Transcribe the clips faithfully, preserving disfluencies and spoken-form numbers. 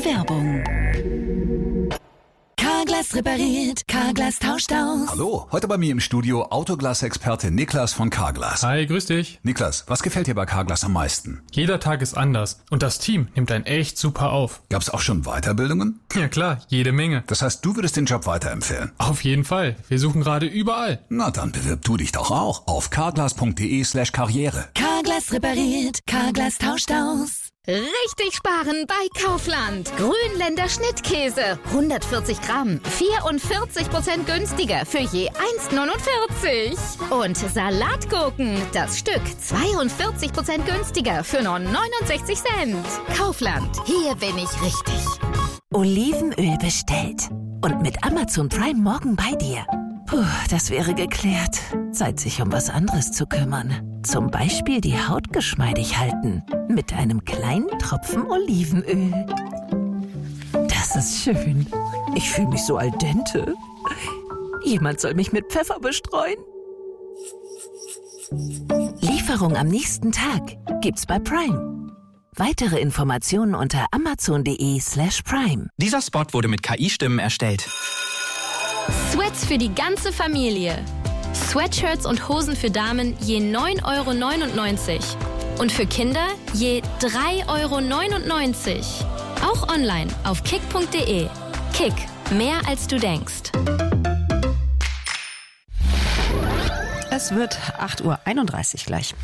Werbung. Carglass repariert, Carglass tauscht aus. Hallo, heute bei mir im Studio Autoglas-Experte Niklas von Carglass. Hi, grüß dich. Niklas, was gefällt dir bei Carglass am meisten? Jeder Tag ist anders und das Team nimmt einen echt super auf. Gab's auch schon Weiterbildungen? Ja klar, jede Menge. Das heißt, du würdest den Job weiterempfehlen? Auf jeden Fall. Wir suchen gerade überall. Na, dann bewirb du dich doch auch auf carglass.de slash karriere. Carglass repariert, Carglass tauscht aus. Richtig sparen bei Kaufland. Grünländer Schnittkäse. hundertvierzig Gramm. vierundvierzig Prozent günstiger für je eins Komma neunundvierzig. Und Salatgurken. Das Stück zweiundvierzig Prozent günstiger für nur neunundsechzig Cent. Kaufland. Hier bin ich richtig. Olivenöl bestellt. Und mit Amazon Prime morgen bei dir. Puh, das wäre geklärt. Zeit, sich um was anderes zu kümmern. Zum Beispiel die Haut geschmeidig halten. Mit einem kleinen Tropfen Olivenöl. Das ist schön. Ich fühle mich so al dente. Jemand soll mich mit Pfeffer bestreuen. Lieferung am nächsten Tag gibt's bei Prime. Weitere Informationen unter amazon.de slash prime. Dieser Spot wurde mit K I-Stimmen erstellt. Sweats für die ganze Familie. Sweatshirts und Hosen für Damen je neun Euro neunundneunzig. Und für Kinder je drei Euro neunundneunzig. Auch online auf kick punkt de. Kick, mehr als du denkst. Es wird acht Uhr einunddreißig gleich.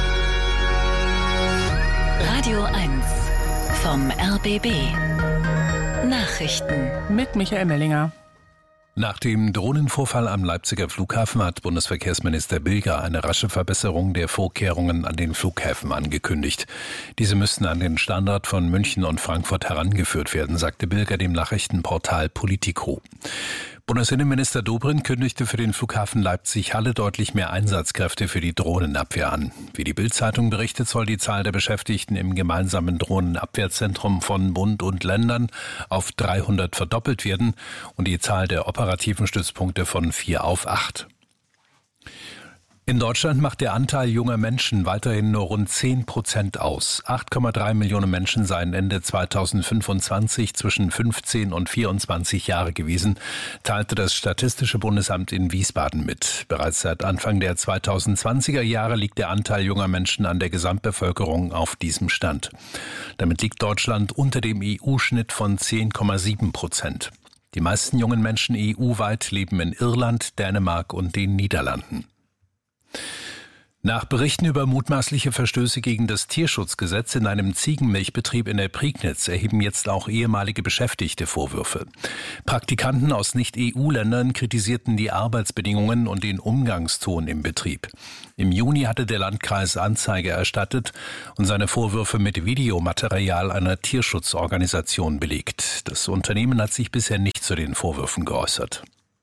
Radio eins vom R B B. Nachrichten Mit Michael Mellinger. Nach dem Drohnenvorfall am Leipziger Flughafen hat Bundesverkehrsminister Bilger eine rasche Verbesserung der Vorkehrungen an den Flughäfen angekündigt. Diese müssten an den Standard von München und Frankfurt herangeführt werden, sagte Bilger dem Nachrichtenportal Politico. Bundesinnenminister Dobrindt kündigte für den Flughafen Leipzig-Halle deutlich mehr Einsatzkräfte für die Drohnenabwehr an. Wie die Bild-Zeitung berichtet, soll die Zahl der Beschäftigten im gemeinsamen Drohnenabwehrzentrum von Bund und Ländern auf dreihundert verdoppelt werden und die Zahl der operativen Stützpunkte von vier auf acht. In Deutschland macht der Anteil junger Menschen weiterhin nur rund zehn Prozent aus. acht Komma drei Millionen Menschen seien Ende zweitausendfünfundzwanzig zwischen fünfzehn und vierundzwanzig Jahre gewesen, teilte das Statistische Bundesamt in Wiesbaden mit. Bereits seit Anfang der zweitausendzwanziger Jahre liegt der Anteil junger Menschen an der Gesamtbevölkerung auf diesem Stand. Damit liegt Deutschland unter dem E U-Schnitt von zehn Komma sieben Prozent. Die meisten jungen Menschen E U-weit leben in Irland, Dänemark und den Niederlanden. Nach Berichten über mutmaßliche Verstöße gegen das Tierschutzgesetz in einem Ziegenmilchbetrieb in der Prignitz erheben jetzt auch ehemalige Beschäftigte Vorwürfe. Praktikanten aus Nicht-E U-Ländern kritisierten die Arbeitsbedingungen und den Umgangston im Betrieb. Im Juni hatte der Landkreis Anzeige erstattet und seine Vorwürfe mit Videomaterial einer Tierschutzorganisation belegt. Das Unternehmen hat sich bisher nicht zu den Vorwürfen geäußert.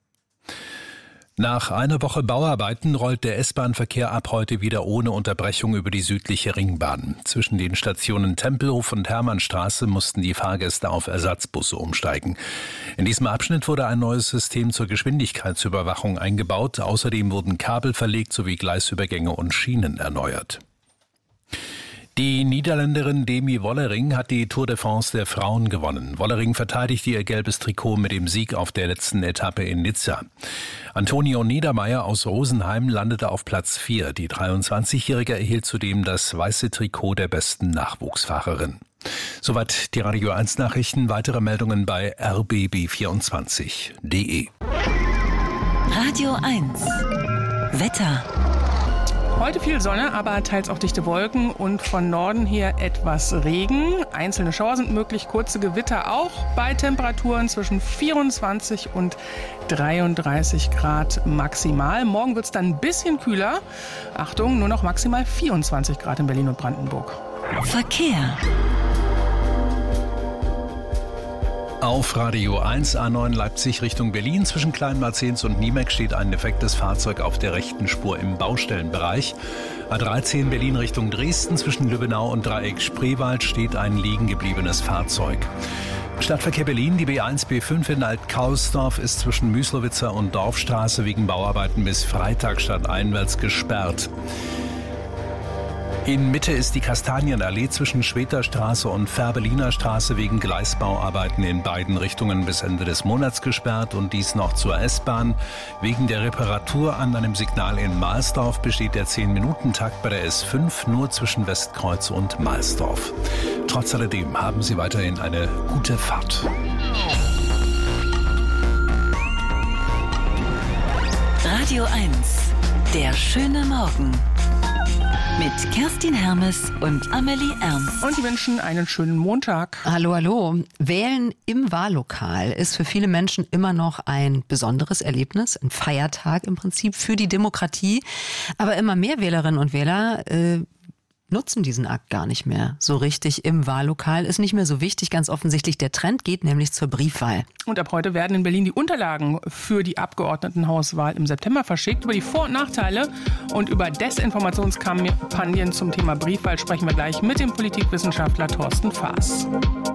Nach einer Woche Bauarbeiten rollt der S-Bahn-Verkehr ab heute wieder ohne Unterbrechung über die südliche Ringbahn. Zwischen den Stationen Tempelhof und Hermannstraße mussten die Fahrgäste auf Ersatzbusse umsteigen. In diesem Abschnitt wurde ein neues System zur Geschwindigkeitsüberwachung eingebaut. Außerdem wurden Kabel verlegt sowie Gleisübergänge und Schienen erneuert. Die Niederländerin Demi Wollering hat die Tour de France der Frauen gewonnen. Wollering verteidigte ihr gelbes Trikot mit dem Sieg auf der letzten Etappe in Nizza. Antonio Niedermeyer aus Rosenheim landete auf Platz vier. Die dreiundzwanzigjährige erhielt zudem das weiße Trikot der besten Nachwuchsfahrerin. Soweit die Radio eins Nachrichten. Weitere Meldungen bei r b b vierundzwanzig punkt de. Radio eins Wetter. Heute viel Sonne, aber teils auch dichte Wolken und von Norden her etwas Regen. Einzelne Schauer sind möglich, kurze Gewitter auch bei Temperaturen zwischen vierundzwanzig und dreiunddreißig Grad maximal. Morgen wird es dann ein bisschen kühler. Achtung, nur noch maximal vierundzwanzig Grad in Berlin und Brandenburg. Verkehr. Auf Radio eins A neun Leipzig Richtung Berlin zwischen Kleinmarzens und Niemeck steht ein defektes Fahrzeug auf der rechten Spur im Baustellenbereich. A dreizehn Berlin Richtung Dresden zwischen Lübbenau und Dreieck Spreewald steht ein liegen gebliebenes Fahrzeug. Stadtverkehr Berlin, die B eins B fünf in Alt-Kaulsdorf ist zwischen Müslowitzer und Dorfstraße wegen Bauarbeiten bis Freitag stadteinwärts gesperrt. In Mitte ist die Kastanienallee zwischen Schweterstraße und Fährberliner Straße wegen Gleisbauarbeiten in beiden Richtungen bis Ende des Monats gesperrt und dies noch zur S-Bahn. Wegen der Reparatur an einem Signal in Mahlsdorf besteht der zehn-Minuten-Takt bei der S fünf nur zwischen Westkreuz und Mahlsdorf. Trotz alledem haben Sie weiterhin eine gute Fahrt. Radio eins, der schöne Morgen. Mit Kerstin Hermes und Amelie Ernst. Und die wünschen einen schönen Montag. Hallo, hallo. Wählen im Wahllokal ist für viele Menschen immer noch ein besonderes Erlebnis, ein Feiertag im Prinzip für die Demokratie. Aber immer mehr Wählerinnen und Wähler äh, nutzen diesen Akt gar nicht mehr so richtig im Wahllokal. Ist nicht mehr so wichtig, ganz offensichtlich. Der Trend geht nämlich zur Briefwahl. Und ab heute werden in Berlin die Unterlagen für die Abgeordnetenhauswahl im September verschickt. Über die Vor- und Nachteile und über Desinformationskampagnen zum Thema Briefwahl sprechen wir gleich mit dem Politikwissenschaftler Thorsten Faas.